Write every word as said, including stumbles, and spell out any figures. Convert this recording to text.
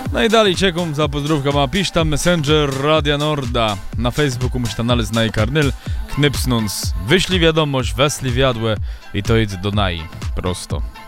No i dalej čekom za pozdrówka ma piš tam Messenger Radia Norda. Na Facebooku musi tam naleźć na karnyl, knipsnąc, wyślij wiadomość, wesli wiadłe i to idź do nai. Prosto.